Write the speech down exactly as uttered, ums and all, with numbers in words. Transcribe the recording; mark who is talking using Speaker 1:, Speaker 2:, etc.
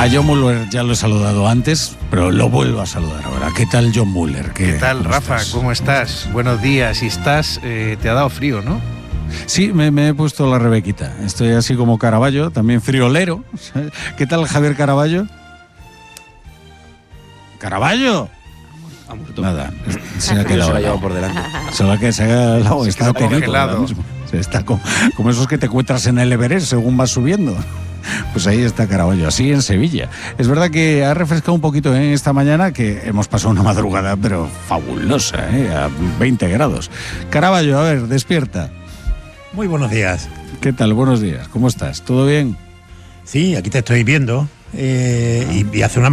Speaker 1: A John Muller ya lo he saludado antes, pero lo vuelvo a saludar ahora. ¿Qué tal, John Muller?
Speaker 2: ¿Qué, ¿Qué tal, Rafa? Estás? ¿Cómo estás? Buenos días. Y estás, eh, te ha dado frío, ¿no?
Speaker 1: Sí, me, me he puesto la Rebequita. Estoy así como Caraballo, también friolero. ¿Qué tal, Javier Caraballo? ¿Caraballo?
Speaker 3: Ha muerto.
Speaker 1: Nada, se ha quedado
Speaker 3: se lo ha llevado por delante.
Speaker 1: Solo que se ha quedado,
Speaker 2: se
Speaker 1: está
Speaker 2: congelado.
Speaker 1: Está como, como esos que te encuentras en el Everest según vas subiendo. Pues ahí está Caraballo, así en Sevilla. Es verdad que ha refrescado un poquito ¿eh? esta mañana, que hemos pasado una madrugada, pero fabulosa, ¿eh? A veinte grados. Caraballo, a ver, despierta.
Speaker 4: Muy buenos días.
Speaker 1: ¿Qué tal? Buenos días. ¿Cómo estás? ¿Todo bien?
Speaker 4: Sí, aquí te estoy viendo. Eh, y, y hace una